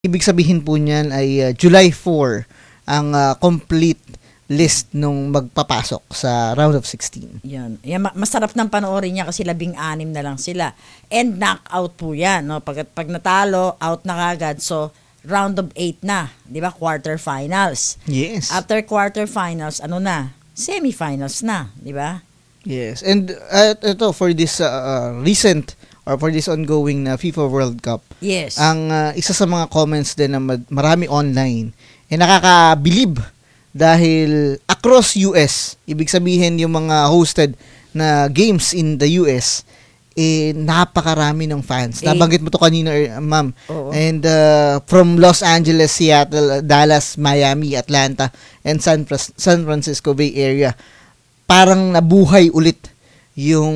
Ibig sabihin po niyan ay July 4 ang complete list nung magpapasok sa round of 16. Yan. Masarap ng panoorin niya kasi 16 na lang sila. And knockout po yan. No? Pag natalo, out na kagad. So, round of 8 na. Di ba? Quarterfinals. Yes. After quarterfinals, ano na? Semifinals na. Di ba? Yes. And ito, for this recent or for this ongoing na FIFA World Cup, yes. ang isa sa mga comments din na marami online, nakakabilib dahil across US, ibig sabihin yung mga hosted na games in the US, napakarami ng fans. Nabanggit mo to kanina, ma'am. Oo. And from Los Angeles, Seattle, Dallas, Miami, Atlanta, and San Francisco Bay Area, parang nabuhay ulit yung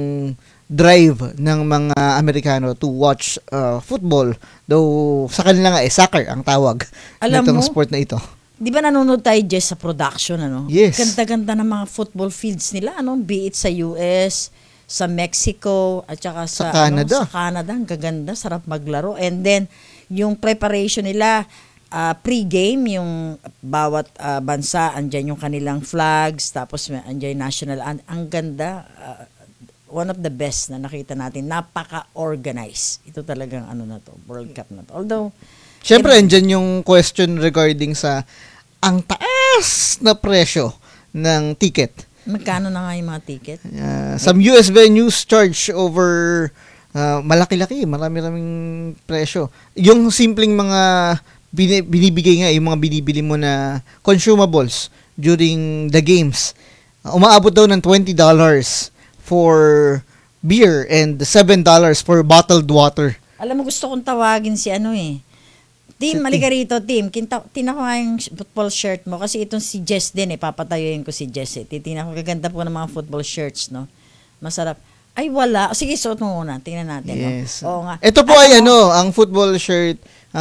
drive ng mga Amerikano to watch football, though sa kanila nga soccer ang tawag nitong sport na ito. Di ba nanonood tayo, Jess, sa production, ano? Yes. Ganda-ganda ng mga football fields nila, ano? Be it sa US, sa Mexico, at saka sa Canada. Sa Canada, ang gaganda, sarap maglaro. And then, yung preparation nila, pre-game, yung bawat bansa, andyan yung kanilang flags, tapos andyan yung national, ang ganda, one of the best na nakita natin, napaka-organized. Ito talagang World Cup na to. Although, syempre, andyan yung question regarding sa ang taas na presyo ng ticket. magkano na nga yung mga ticket? Some US venues charge over malaki-laki, marami-raming presyo. Yung simpleng mga binibigay nga, yung mga binibili mo na consumables during the games, umaabot daw ng $20 for beer and $7 for bottled water. Alam mo, gusto kong tawagin si Tim, malika rito, Tim. Tina ko nga yung football shirt mo kasi itong si Jess din papatayuin ko si Jess Titina ko, gaganda po ng mga football shirts, no? Masarap. Ay, wala. Sige, suot mo muna. Tingnan natin. Yes. No? Oo nga. Ito po ay ang football shirt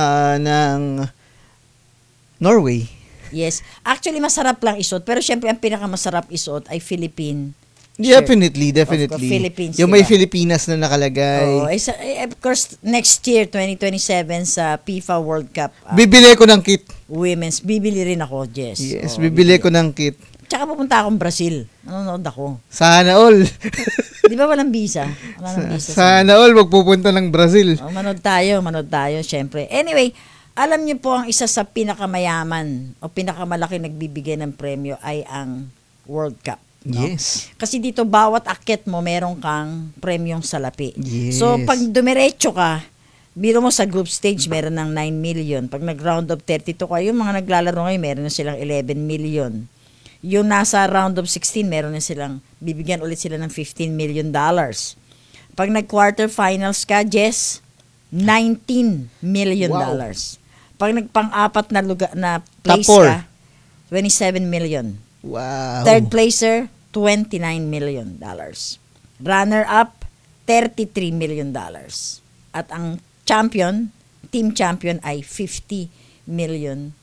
ng Norway. Yes. Actually, masarap lang isuot. Pero syempre, ang pinakamasarap isuot ay Philippine. Definitely. Of Philippines, yung may diba? Filipinas na nakalagay. Oh, of course, next year, 2027, sa FIFA World Cup. Bibili ko ng kit. Women's. Bibili rin ako, Jess. Yes, bibili ko ng kit. Tsaka pupunta akong Brazil. Nanonood ako. Sana all. Di ba walang visa? Wala nang visa. Sana all magpupunta ng Brazil. Manood tayo, syempre. Anyway, alam niyo po, ang isa sa pinakamayaman o pinakamalaki nagbibigay ng premyo ay ang World Cup. No? Yes. Kasi dito, bawat akyat mo, meron kang premyong salapi. Yes. So, pag dumiretso ka, biro mo sa group stage, meron ng 9 million. Pag nag-round of 32 ka, yung mga naglalaro ngayon, meron na silang 11 million. Yung nasa round of 16, meron na silang, bibigyan ulit sila ng $15 million. Pag nag-quarterfinals ka, Jess, $19 million. Wow. Pag nagpang-apat na lugar na place ka, $27 million. Wow. Third placer, $29 million. Runner-up, $33 million. At ang champion, team champion ay $50 million.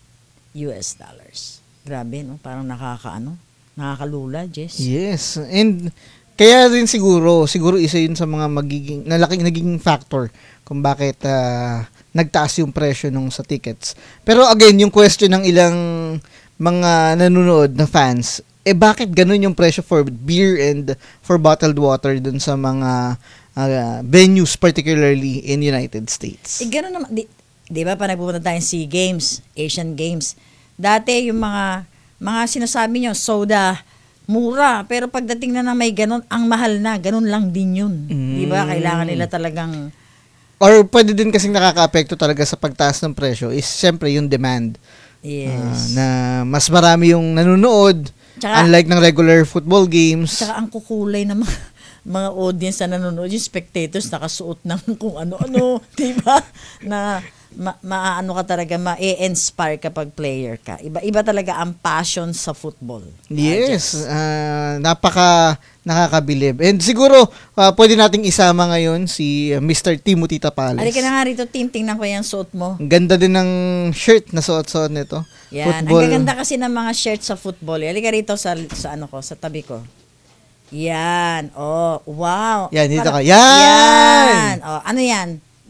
Grabe, no? Parang nakakalula, Jess. Yes. And kaya rin siguro isa yun sa mga naging factor kung bakit nagtaas yung presyo nung sa tickets. Pero again, yung question ng ilang mga nanonood na fans, bakit ganun yung presyo for beer and for bottled water dun sa mga venues, particularly in United States? Ganun naman. Di ba, pa nagpupunta tayong SEA Games, Asian Games, dati yung mga sinasabi nyo, soda, mura. Pero pagdating na may ganun, ang mahal na. Ganun lang din yun. Di ba? Kailangan nila talagang... Or pwede din kasing nakaka-apekto talaga sa pagtaas ng presyo is syempre yung demand. Yes. Na mas marami yung nanonood, tsaka, unlike ng regular football games. Tsaka ang kukulay ng mga audience na nanonood, yung spectators nakasuot ng kung ano-ano, di ba? Na maano ka talaga, ma-inspire kapag player ka. Iba talaga ang passion sa football. Yes, nakakabilib. And siguro, pwede nating isama ngayon si Mr. Timothy Tapales. Halika na nga rito, Tim, tingnan ko yung suot mo. Ang ganda din ng shirt na suot-suot nito. Yan, football. Ang gaganda kasi ng mga shirt sa football. Halika rito sa tabi ko. Yan, oh, wow. Yan, dito ka. Yan! Oh, ano yan?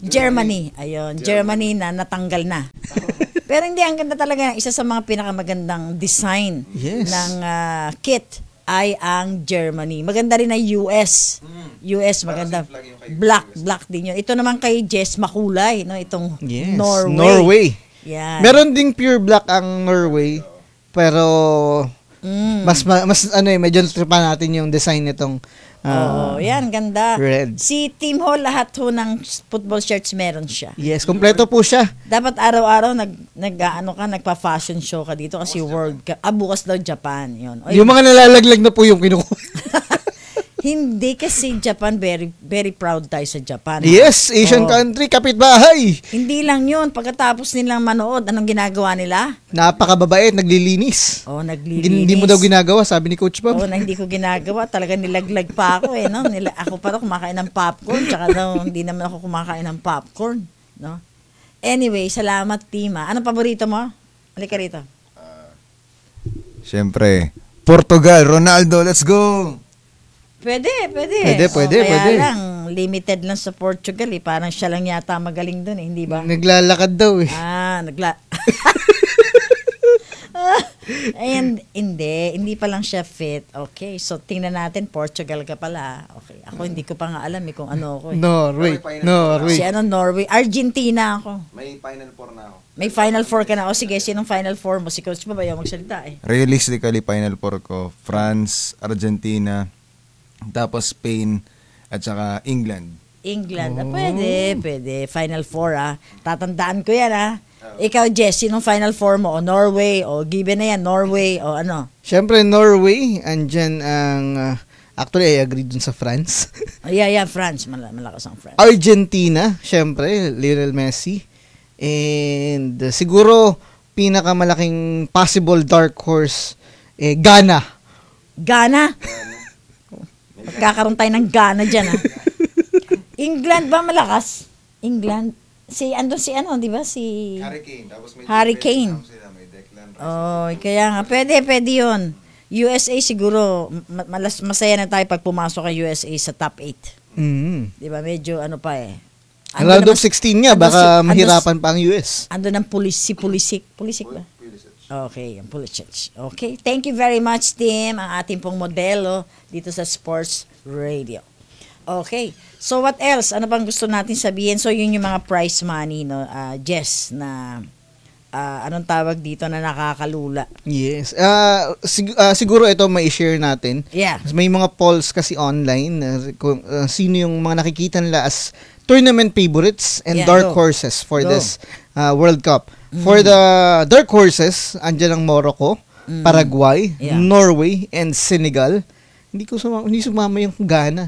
Germany. Ayun, Germany na natanggal na. Pero hindi, ang ganda talaga. Isa sa mga pinakamagandang design Yes. ng kit ay ang Germany. Maganda rin ang US. US, maganda. Black din yun. Ito naman kay Jess, makulay. No? Itong Yes. Norway. Yan. Meron ding pure black ang Norway. Pero mas medyo tripan natin yung design nitong Yan, ganda. red. Si Team Hall, lahat ho ng football shirts meron siya. Yes, kompleto po siya. Dapat araw-araw nagpa-fashion show ka dito kasi World Cup. Bukas daw Japan, 'yon. Yung mga nalalaglag na po yung kinukuha. Hindi kasi Japan, very very proud tayo sa Japan. Yes, Asian Oo. country, kapitbahay. Hindi lang 'yun, pagkatapos nilang manood, anong ginagawa nila? Napakababait, naglilinis. Naglilinis. Hindi mo daw ginagawa, sabi ni Coach Bob. Na hindi ko ginagawa, talaga nilaglag pa ako no. Ako pa daw kumakain ng popcorn, tsaka daw hindi naman ako kumakain ng popcorn, no. Anyway, salamat team. Anong paborito mo? Halika rito. Siyempre, Portugal, Ronaldo, let's go! Pwede. Pwede. Kaya lang, limited lang sa Portugal eh. Parang siya lang yata magaling dun eh, hindi ba? Naglalakad daw eh. And hindi pa lang siya fit. Okay, so tingnan natin, Portugal ka pala. Okay, ako hindi ko pa nga alam kung ano ako eh. Norway. Si Norway. Argentina ako. May Final Four na ako. May Final Four ka na. O sige, sinong Final Four mo? Si Coach ba yung magsalita eh? Realistically, Final Four ko, France, Argentina, tapos Spain, at saka England. England. Pwede. Final Four Tatandaan ko yan Ikaw, Jess, sinong Final Four mo? O Norway? O given na yan, Norway? O ano? Siyempre, Norway. Andyan ang... actually, I agree dun sa France. Yeah, France. Malakas ang France. Argentina, siyempre, Lionel Messi. And siguro, pinakamalaking possible dark horse, Ghana. Ghana? Magkakaroon tayo ng Ghana dyan, England ba malakas? England? Andun si ano, di ba? Si Hurricane. Tapos may Hurricane. may Declan Oh, Rice. kaya nga. Pwede yun. USA siguro, masaya na tayo pag pumasok ang USA sa top 8. Di ba? Medyo ano pa eh. Round of 16 nga, baka mahirapan pa ang US. Andun ang Pulisic ba? Okay, ang Pulisic. Okay, thank you very much, team. Ang ating pong modelo dito sa Sports Radio. Okay, so what else? Ano bang gusto natin sabihin? So yun yung mga prize money, no, Jess, na anong tawag dito na nakakalula. Yes. Siguro ito may share natin. Yeah. May mga polls kasi online kung sino yung mga nakikita nila as tournament favorites and dark horses for this World Cup. For the dark horses, andyan ang Morocco, Paraguay, Norway, and Senegal. Hindi sumama yung Ghana.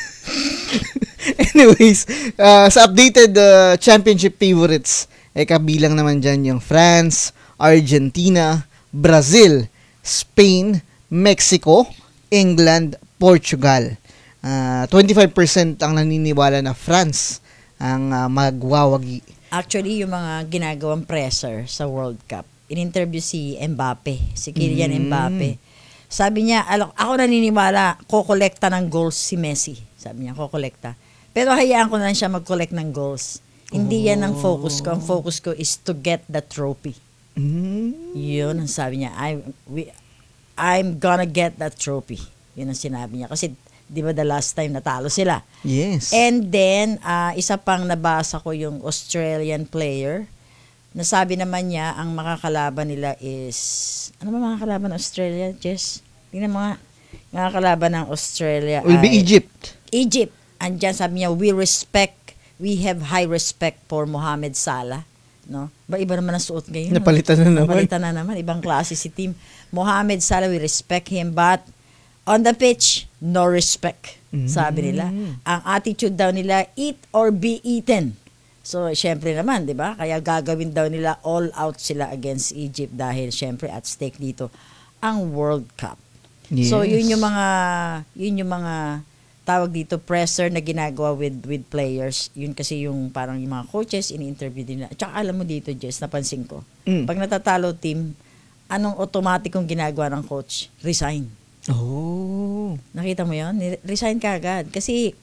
Anyways, sa updated championship favorites, kabilang naman dyan yung France, Argentina, Brazil, Spain, Mexico, England, Portugal. 25% ang naniniwala na France ang magwawagi. Actually, yung mga ginagawang presser sa World Cup, in-interview si Mbappe, si Kylian Mbappe. Sabi niya, ako naniniwala, kokolekta ng goals si Messi. Sabi niya, kokolekta. Pero hayaan ko na lang siya mag-collect ng goals. Hindi yan ang focus ko. Ang focus ko is to get the trophy. Yun ang sabi niya. I'm gonna get that trophy. Yun ang sinabi niya. Kasi, di ba the last time natalo sila? Yes. And then, isa pang nabasa ko yung Australian player. Nasabi naman niya, ang makakalaban nila is... Ano ba makakalaban ng Australia, Jess? Tingnan mo nga. Makakalaban ng Australia Will be Egypt. Egypt. Andyan sabi niya, we have high respect for Mohamed Salah. No? Iba naman ang suot ngayon. Napalitan na naman. Ibang klase si team. Mohamed Salah, we respect him, but on the pitch, no respect. Sabi nila. Ang attitude daw nila, eat or be eaten. So, syempre naman, di ba? Kaya gagawin daw nila all out sila against Egypt dahil syempre at stake dito ang World Cup. Yes. So, yun yung mga tawag dito, presser na ginagawa with players. Yun kasi yung parang yung mga coaches, ini-interview din nila. At saka alam mo dito, Jess, napansin ko. Pag natatalo team, anong automatikong ginagawa ng coach? Resign. Oh. Nakita mo yun? Resign ka agad. Kasi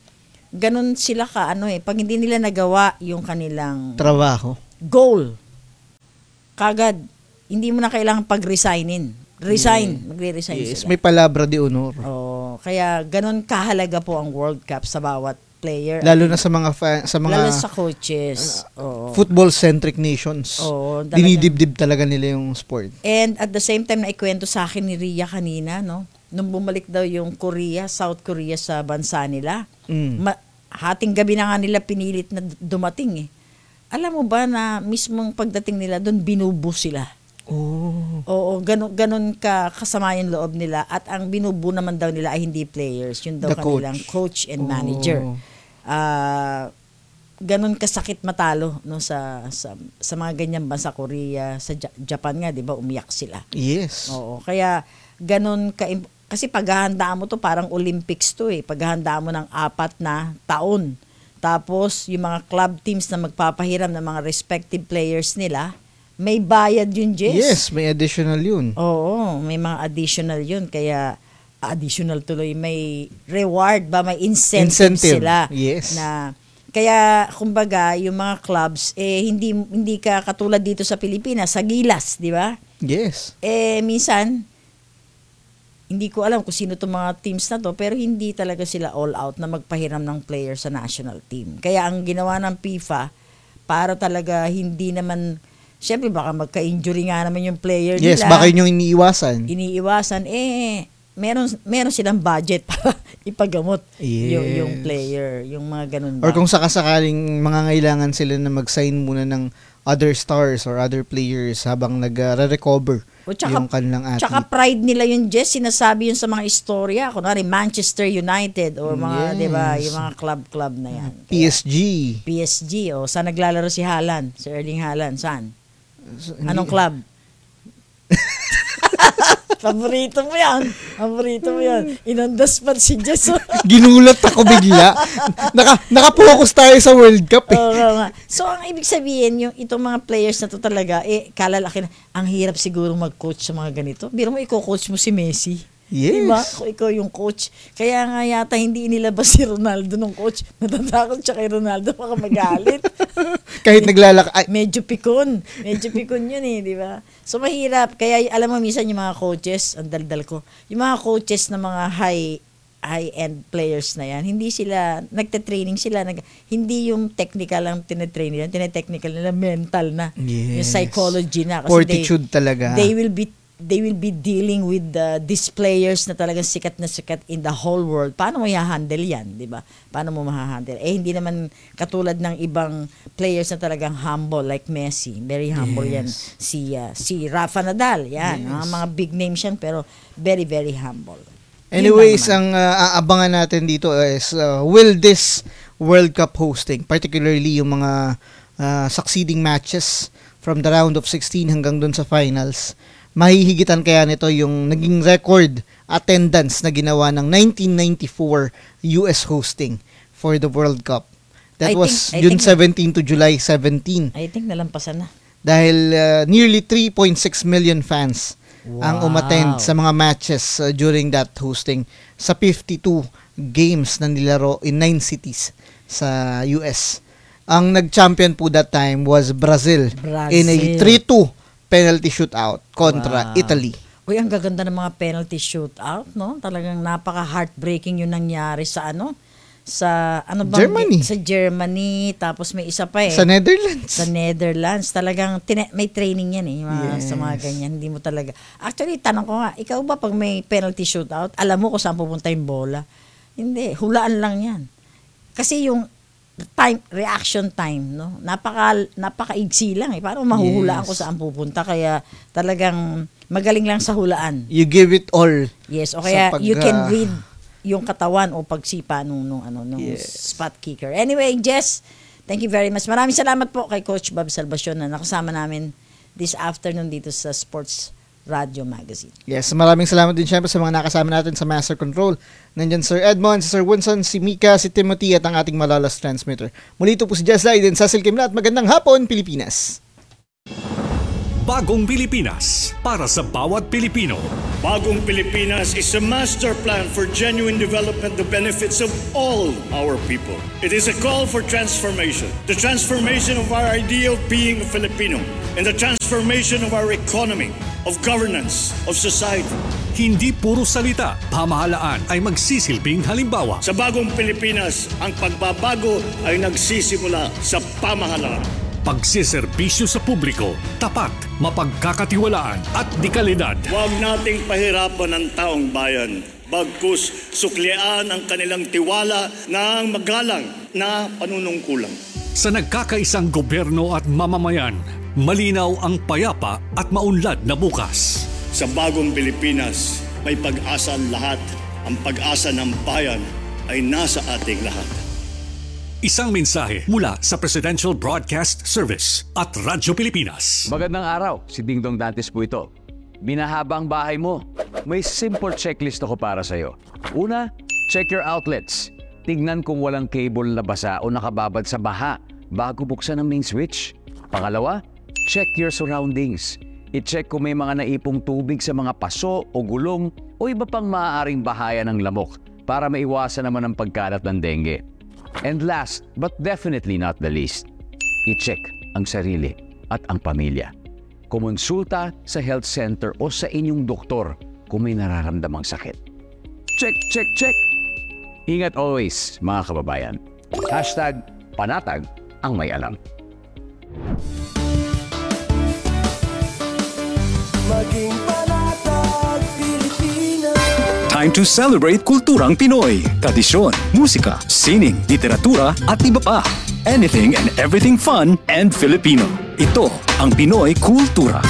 ganun sila ka, pag hindi nila nagawa yung kanilang Trabaho. goal, kagad, hindi mo na kailangan pag-resignin. Magre-resign Yes, sila. may palabra de honor. Kaya ganun kahalaga po ang World Cup sa bawat player. Lalo na sa mga Lalo sa coaches. football-centric nations. Oo, talagang- Dinidibdib talaga nila yung sport. And at the same time, naikwento sa akin ni Ria kanina, no? Nung bumalik daw yung South Korea sa bansa nila, hating gabi na nga nila pinilit na dumating eh. Alam mo ba na mismong pagdating nila doon, binubu sila. Oh. Oo, ganun kasama yung loob nila. At ang binubu naman daw nila ay hindi players. Yun daw The kanilang coach and manager. Oh. Ganun kasakit matalo no sa mga ganyang bansa, Korea, sa Japan nga, 'di ba, umiyak sila. Yes. Oo, kaya ganun kasi paghahandaan mo to parang Olympics to eh. Paghahandaan mo ng 4 na taon. Tapos yung mga club teams na magpapahiram ng mga respective players nila, may bayad yun, Jess. Yes, may additional yun. Oo, may mga additional yun. Kaya additional tuloy, may reward ba, may incentive sila. Yes. Kaya kumbaga yung mga clubs hindi ka katulad dito sa Pilipinas sa Gilas, di ba? Yes. Minsan hindi ko alam kung sino itong mga teams na to, pero hindi talaga sila all out na magpahiram ng player sa national team. Kaya ang ginawa ng FIFA, para talaga hindi naman, syempre baka magka-injury nga naman yung player nila. Yes, baka yun yung iniiwasan. Meron silang budget para ipagamot Yes. yung player, yung mga ganun ba. Or kung sakasakaling mangangailangan sila na mag-sign muna ng other stars or other players habang nag-recover yung kanilang athlete. Tsaka pride nila yung Jess, sinasabi yun sa mga istorya, kunwari Manchester United or mga, Yes. 'di ba, yung mga club na yan. PSG, saan naglalaro si Haaland, si Erling Haaland, saan? Anong club? Paborito mo yan. Inundas pa si Jess. Ginulat ako bigla. Naka-focus tayo sa World Cup eh. Oo nga. So, ang ibig sabihin, itong mga players na to talaga, kalalaki na, ang hirap siguro mag-coach sa mga ganito. Biro mo, i-coach mo si Messi. Yes. Diba? Kung ikaw yung coach. Kaya nga yata hindi inilabas si Ronaldo nung coach. Natatakot siya kay Ronaldo, baka magalit. Kahit Medyo pikon yun eh, di ba? So mahirap. Kaya alam mo, minsan yung mga coaches, ang daldal ko, yung mga coaches na mga high-end players na yan, hindi sila, nagte-training sila, hindi yung technical ang tinetrain nila, tinetechnical nila, mental na. Yes. Yung psychology na. Kasi Fortitude talaga. They will be dealing with these players na talagang sikat na sikat in the whole world. Paano mo i-handle yan, di ba? Paano mo ma-handle? Hindi naman katulad ng ibang players na talagang humble, like Messi. Very humble yan. Si Rafa Nadal, yan. Yes. Mga big names yan, pero very, very humble. Anyways, ang aabangan natin dito is will this World Cup hosting, particularly yung mga succeeding matches from the round of 16 hanggang dun sa finals, mahihigitan kaya nito yung naging record attendance na ginawa ng 1994 US hosting for the World Cup. That was June 17 to July 17. I think nalampasan na. Dahil nearly 3.6 million fans ang umattend sa mga matches during that hosting sa 52 games na nilaro in 9 cities sa US. Ang nag-champion po that time was Brazil. In a 3-2 penalty shootout kontra Italy. Uy, ang gaganda ng mga penalty shootout, no? Talagang napaka-heartbreaking yung nangyari sa Germany. Sa Germany, tapos may isa pa Sa Netherlands. Sa Netherlands, talagang may training yan eh, sa mga ganyan. Hindi mo talaga. Actually, tanong ko nga, ikaw ba pag may penalty shootout, alam mo kung saan pupunta yung bola? Hindi, hulaan lang yan. Kasi yung reaction time, no? Napaka-igsi lang eh. Paano mahuhulaan ko saan pupunta? Kaya talagang magaling lang sa hulaan. You give it all. Yes, o kaya you can read yung katawan o pagsipa nung spot kicker. Anyway, Jess, thank you very much. Maraming salamat po kay Coach Bob Salvacion na nakasama namin this afternoon dito sa Sports Radio Magazine. Yes, maraming salamat din syempre sa mga nakasama natin sa Master Control. Nandyan Sir Edmond, si Sir Winson, si Mika, si Timothy at ang ating Malalas transmitter. Muli ito po si Jess Laiden sa Silkim Lahat. Magandang hapon, Pilipinas! Bagong Pilipinas para sa bawat Pilipino. Bagong Pilipinas is a master plan for genuine development the benefits of all our people. It is a call for transformation. The transformation of our idea of being a Filipino and the transformation of our economy, of governance, of society. Hindi puro salita, pamahalaan ay magsisilbing halimbawa. Sa Bagong Pilipinas, ang pagbabago ay nagsisimula sa pamahalaan. Pagsiservisyo sa publiko, tapat, mapagkakatiwalaan at dekalidad. Huwag nating pahirapan ang taong bayan. Bagkus suklian ang kanilang tiwala ng magalang na panunungkulan. Sa nagkakaisang gobyerno at mamamayan, malinaw ang payapa at maunlad na bukas. Sa Bagong Pilipinas, may pag-asa ang lahat. Ang pag-asa ng bayan ay nasa ating lahat. Isang mensahe mula sa Presidential Broadcast Service at Radyo Pilipinas. Magandang araw, si Dingdong Dantes po ito. Binahaba ang bahay mo. May simple checklist ako para sa'yo. Una, check your outlets. Tignan kung walang cable na basa o nakababad sa baha bago buksan ang main switch. Pangalawa, check your surroundings. I-check kung may mga naipong tubig sa mga paso o gulong o iba pang maaaring bahaya ng lamok para maiwasan naman ang pagkalat ng dengue. And last, but definitely not the least, i-check ang sarili at ang pamilya. Kumonsulta sa health center o sa inyong doktor kung may nararamdamang sakit. Check, check, check! Ingat always, mga kababayan. #panatag ang may alam. Maging panatag Pilipinas. Time to celebrate kulturang Pinoy. Tradisyon, musika, sining, literatura at iba pa. Anything and everything fun and Filipino. Ito ang Pinoy Kultura.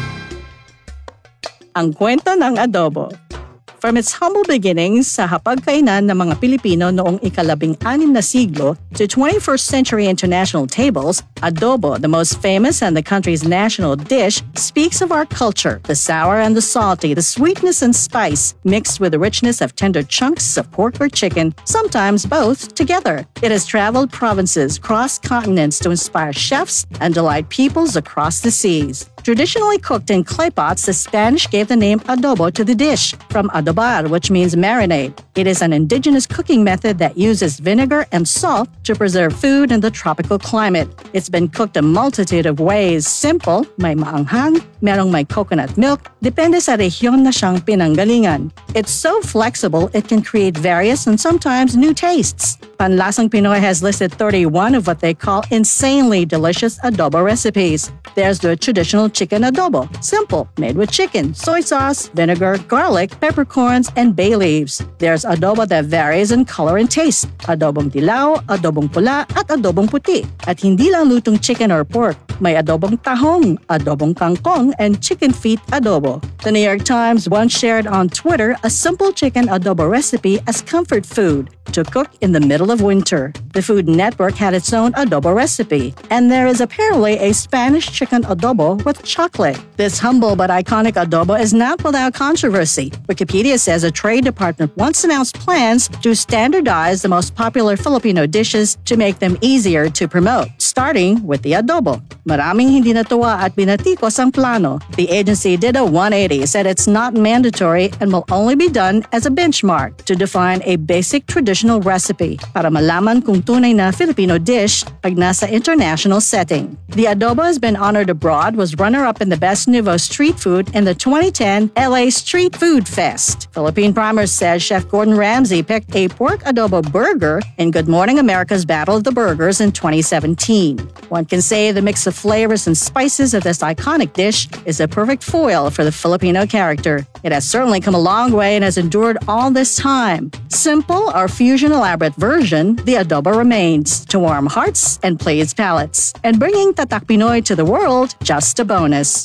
Ang kwento ng adobo. From its humble beginnings sa hapagkainan ng mga Pilipino noong ika-16 na siglo to 21st century international tables, adobo, the most famous and the country's national dish, speaks of our culture, the sour and the salty, the sweetness and spice, mixed with the richness of tender chunks of pork or chicken, sometimes both together. It has traveled provinces, crossed continents to inspire chefs and delight peoples across the seas. Traditionally cooked in clay pots, the Spanish gave the name adobo to the dish, from adobar, which means marinade. It is an indigenous cooking method that uses vinegar and salt to preserve food in the tropical climate. It's been cooked a multitude of ways. Simple, may maanghang, merong may coconut milk, depende sa rehiyon na siyang pinanggalingan. It's so flexible, it can create various and sometimes new tastes. Panlasang Pinoy has listed 31 of what they call insanely delicious adobo recipes. There's the traditional chicken adobo, simple, made with chicken, soy sauce, vinegar, garlic, peppercorns, and bay leaves. There's adobo that varies in color and taste, adobong dilaw, adobong pula, at adobong puti. At hindi lang lutong chicken or pork, may adobong tahong, adobong kangkong, and chicken feet adobo. The New York Times once shared on Twitter a simple chicken adobo recipe as comfort food to cook in the middle of winter. The Food Network had its own adobo recipe, and there is apparently a Spanish chicken adobo with chocolate. This humble but iconic adobo is not without controversy. Wikipedia says a trade department once announced plans to standardize the most popular Filipino dishes to make them easier to promote, starting with the adobo. Maraming hindi natuwa at binatikos ang plano. The agency did a 180, said it's not mandatory and will only be done as a benchmark to define a basic traditional recipe para malaman kung tunay na Filipino dish pag nasa international setting. The adobo has been honored abroad, was runner-up in the Best Nouveau Street Food in the 2010 LA Street Food Fest. Philippine Primer says Chef Gordon Ramsay picked a pork adobo burger in Good Morning America's Battle of the Burgers in 2017. One can say the mix of flavors and spices of this iconic dish is a perfect foil for the Filipino character. It has certainly come a long way and has endured all this time. Simple or fusion elaborate version, the adobo remains to warm hearts and please palates. And bringing Tatak Pinoy to the world, just a bonus.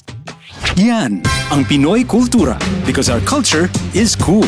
Yan ang Pinoy Kultura because our culture is cool.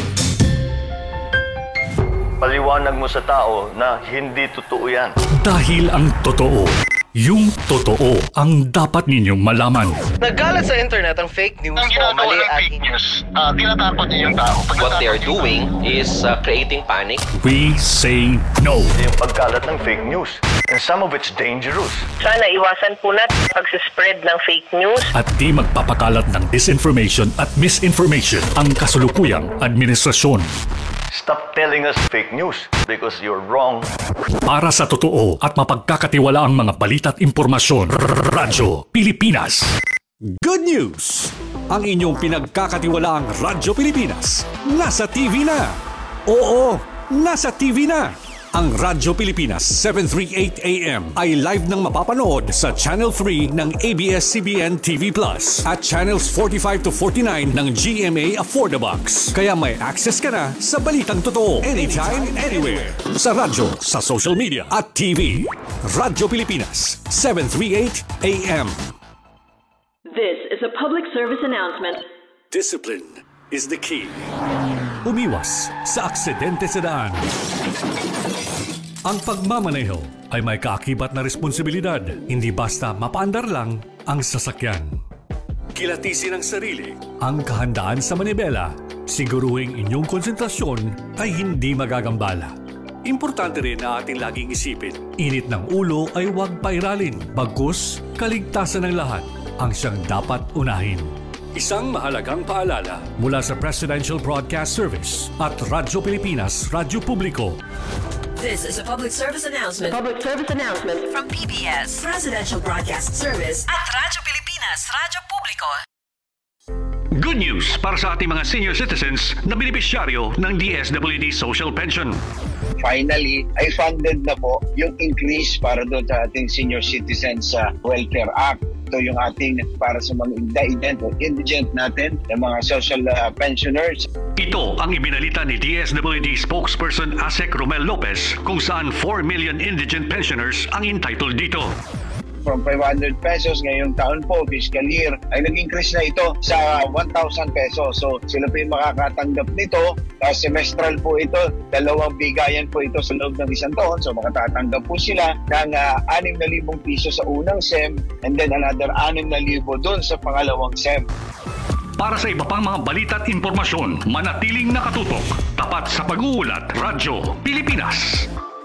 Paliwanag mo sa tao na hindi totoo yan. Dahil ang totoo, Yung totoo ang dapat ninyong malaman. Nagkalat sa internet ang fake news o mali at tinatakot niyo yung tao. what they are doing is creating panic. We say no. Yung pagkalat ng fake news. And some of it's dangerous. Sana iwasan po natin pag-spread ng fake news. At di magpapakalat ng disinformation at misinformation ang kasulukuyang administrasyon. Stop telling us fake news because you're wrong. Para sa totoo at mapagkakatiwalaang mga balita at impormasyon, Radyo Pilipinas. Good news! Ang inyong pinagkakatiwalaang Radyo Pilipinas nasa TV na. Oo, nasa TV na. Ang Radyo Pilipinas 738 AM ay live nang mapapanood sa Channel 3 ng ABS-CBN TV Plus at Channels 45 to 49 ng GMA Affordabox. Kaya may access ka na sa balitang totoo anytime, anywhere. Sa radyo, sa social media at TV. Radyo Pilipinas 738 AM. This is a public service announcement. Discipline is the key. Umiwas sa aksidente sa daan. Ang pagmamaneho ay may kaakibat na responsibilidad, hindi basta mapaandar lang ang sasakyan. Kilatisin ang sarili, ang kahandaan sa manibela, siguruhing inyong konsentrasyon ay hindi magagambala. Importante rin na ating laging isipin, init ng ulo ay huwag pairalin, bagkus kaligtasan ng lahat ang siyang dapat unahin. Isang mahalagang paalala mula sa Presidential Broadcast Service at Radyo Pilipinas, Radyo Publiko. This is a public service announcement. Public service announcement From PBS, Presidential Broadcast Service at Radyo Pilipinas, Radyo Publiko. Good news para sa ating mga senior citizens na benepisyaryo ng DSWD Social Pension. Finally, ay funded na po yung increase para doon sa ating Senior Citizens Welfare Act. Ito yung ating para sa mga indigent natin, yung mga social pensioners. Ito ang ibinalita ni DSWD spokesperson Asek Romel Lopez kung saan 4 million indigent pensioners ang entitled dito. From 500 pesos ngayong taon po, fiscal year, ay nag-increase na ito sa 1,000 pesos. So sila po yung makakatanggap nito. Semestral po ito, 2 bigayan po ito sa loob ng isang taon. So makatatanggap po sila ng 6,000 piso sa unang SEM and then another 6,000 doon sa pangalawang SEM. Para sa iba pang mga balita at impormasyon, manatiling nakatutok. Tapat sa pag-uulat, Radyo Pilipinas.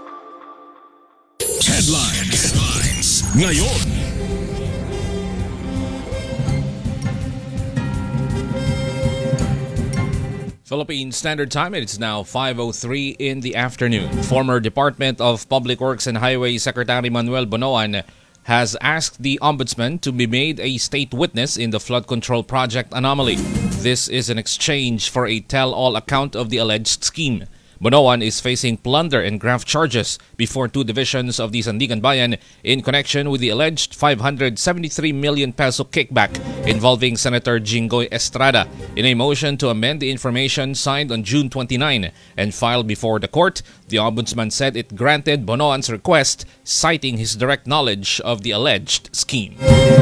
Headlines ngayon. Philippine Standard Time, and it's now 5:03 in the afternoon. Former Department of Public Works and Highways Secretary Manuel Bonoan has asked the Ombudsman to be made a state witness in the flood control project anomaly. This is an exchange for a tell-all account of the alleged scheme. Bonoan is facing plunder and graft charges before 2 divisions of the Sandigan Bayan in connection with the alleged 573 million peso kickback involving Senator Jinggoy Estrada. In a motion to amend the information signed on June 29 and filed before the court, the Ombudsman said it granted Bonoan's request, citing his direct knowledge of the alleged scheme.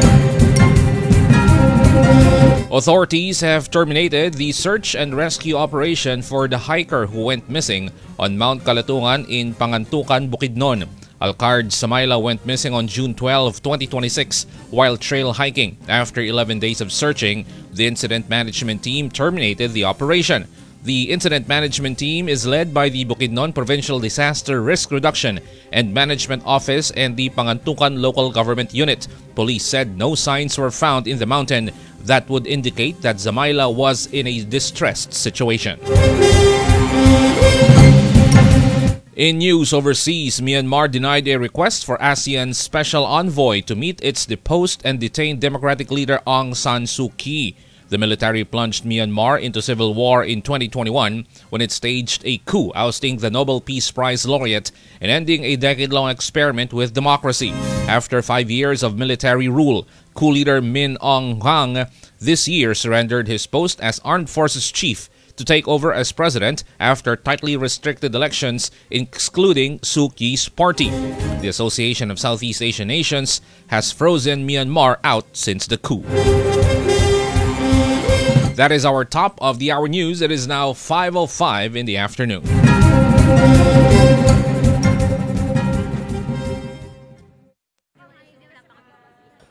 Authorities have terminated the search and rescue operation for the hiker who went missing on Mount Kalatungan in Pangantukan, Bukidnon. Alcard Samaila went missing on June 12, 2026 while trail hiking. After 11 days of searching, the incident management team terminated the operation. The incident management team is led by the Bukidnon Provincial Disaster Risk Reduction and Management Office and the Pangantukan Local Government Unit. Police said no signs were found in the mountain that would indicate that Zamaila was in a distressed situation. In news overseas, Myanmar denied a request for ASEAN's special envoy to meet its deposed and detained democratic leader Aung San Suu Kyi. The military plunged Myanmar into civil war in 2021 when it staged a coup ousting the Nobel Peace Prize laureate and ending a decade-long experiment with democracy. After 5 years of military rule, coup leader Min Aung Hlaing this year surrendered his post as Armed Forces Chief to take over as president after tightly restricted elections, excluding Suu Kyi's party. The Association of Southeast Asian Nations has frozen Myanmar out since the coup. That is our top of the hour news. It is now 5:05 in the afternoon.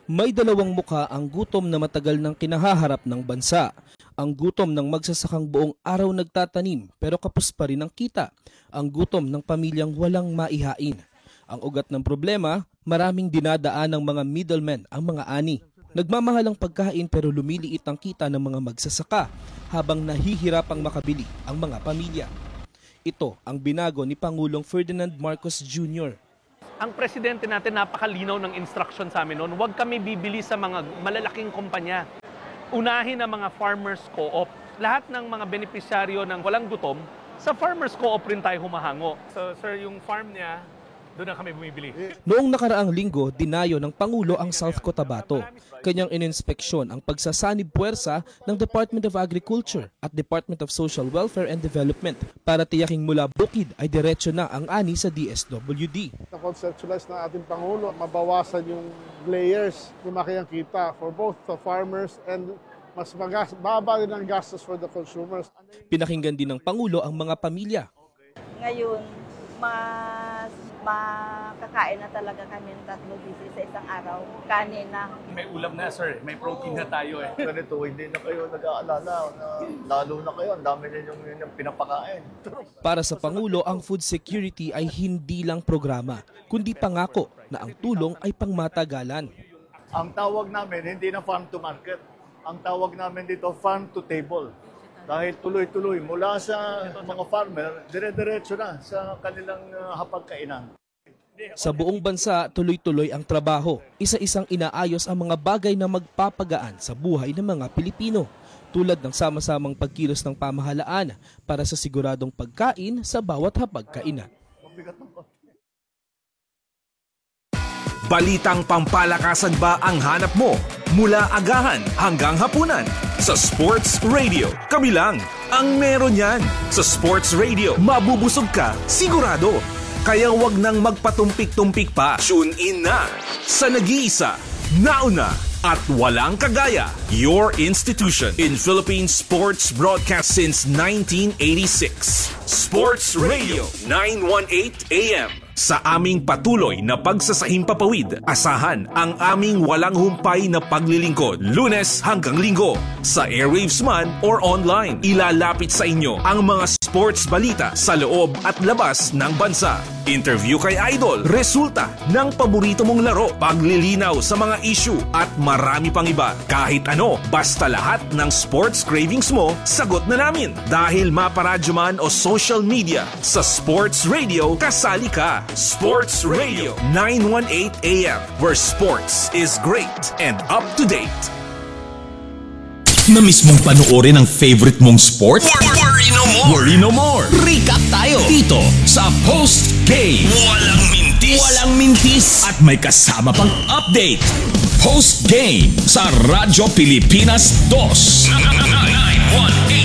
May dalawang mukha ang gutom na matagal nang kinahaharap ng bansa. Ang gutom ng magsasakang buong araw nagtatanim pero kapos pa rin ang kita. Ang gutom ng pamilyang walang maihain. Ang ugat ng problema, maraming dinadaan ng mga middlemen ang mga ani. Nagmamahal ang pagkain pero lumiliit ang kita ng mga magsasaka habang nahihirapang makabili ang mga pamilya. Ito ang binago ni Pangulong Ferdinand Marcos Jr. Ang presidente natin napakalinaw ng instruction sa amin noon, huwag kami bibili sa mga malalaking kumpanya. Unahin ang mga farmers co-op. Lahat ng mga benepisyaryo ng walang gutom, sa farmers co-op rin tayo humahango. So sir, yung farm niya, doon na kami bumibili. Noong nakaraang linggo, dinayo ng Pangulo ang South Cotabato. Kanyang ininspeksyon ang pagsasanib puwersa ng Department of Agriculture at Department of Social Welfare and Development para tiyaking mula bukid ay diretso na ang ani sa DSWD. Na-conceptualize ng ating Pangulo, mabawasan yung layers, lumaki ang kita for both the farmers and mas baba din ang gastos for the consumers. Pinakinggan din ng Pangulo ang mga pamilya. Ngayon, mas makakain na talaga kami ng 3 beses sa isang araw. Kanin na. May ulam na sir, may protein na tayo eh. Ganito, hindi na kayo nag-aalala na lalo na kayo, ang dami ninyong pinapakain. Para sa Pangulo, ang food security ay hindi lang programa, kundi pangako na ang tulong ay pangmatagalan. Ang tawag namin, hindi na farm to market. Ang tawag namin dito, farm to table. Dahil tuloy-tuloy mula sa mga farmer, dire-diretso na sa kanilang hapagkainan. Sa buong bansa, tuloy-tuloy ang trabaho. Isa-isang inaayos ang mga bagay na magpapagaan sa buhay ng mga Pilipino. Tulad ng sama-samang pagkilos ng pamahalaan para sa siguradong pagkain sa bawat hapagkainan. Balitang pampalakasan ba ang hanap mo? Mula agahan hanggang hapunan. Sa Sports Radio, kami lang ang meron yan. Sa Sports Radio, mabubusog ka, sigurado. Kaya wag nang magpatumpik-tumpik pa. Tune in na sa nag-iisa, nauna at walang kagaya. Your institution in Philippine sports broadcast since 1986. Sports Radio 918 AM. Sa aming patuloy na pagsasahimpapawid, asahan ang aming walang humpay na paglilingkod. Lunes hanggang Linggo, sa airwaves man or online. Ilalapit sa inyo ang mga sports balita sa loob at labas ng bansa. Interview kay Idol, resulta ng paborito mong laro, paglilinaw sa mga issue at marami pang iba. Kahit ano, basta lahat ng sports cravings mo, sagot na namin. Dahil maparadyo man o social media, sa Sports Radio, kasali ka. Sports Radio 918 AM, where sports is great and up to date. Na-miss mong panoorin ang favorite mong sport? Worry no more! Worry no more! Recap tayo dito sa Post Game. Walang mintis! Walang mintis! At may kasama pang update. Post Game sa Radyo Pilipinas 2. 918